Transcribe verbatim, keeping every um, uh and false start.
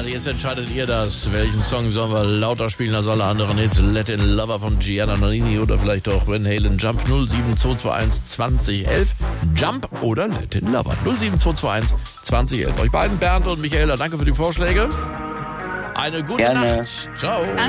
Ja, jetzt entscheidet ihr das. Welchen Song sollen wir lauter spielen als alle anderen Hits? Let in Lover von Gianna Nannini oder vielleicht auch Van Halen Jump null sieben zwei zwei eins zwanzig elf. Jump oder Let in Lover null sieben zwei zwei eins zwanzig elf. Euch beiden, Bernd und Michaela, danke für die Vorschläge. Eine gute Gerne. Nacht. Ciao. Danke.